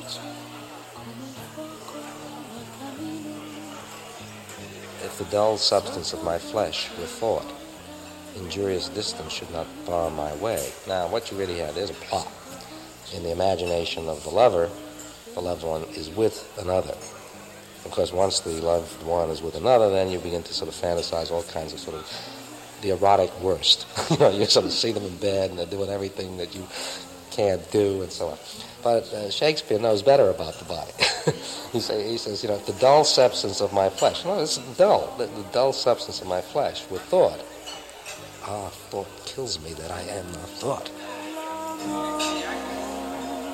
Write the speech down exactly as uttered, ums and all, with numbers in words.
If the dull substance of my flesh were thought, injurious distance should not bar my way. Now, what you really have is a plot. In the imagination of the lover, the loved one is with another. Of course, once the loved one is with another, then you begin to sort of fantasize all kinds of sort of the erotic worst. You know, you sort of see them in bed and they're doing everything that you can't do and so on. But uh, Shakespeare knows better about the body. he, say, he says, you know, the dull substance of my flesh. No, it's dull. The, the dull substance of my flesh with thought. Ah, thought kills me that I am not thought.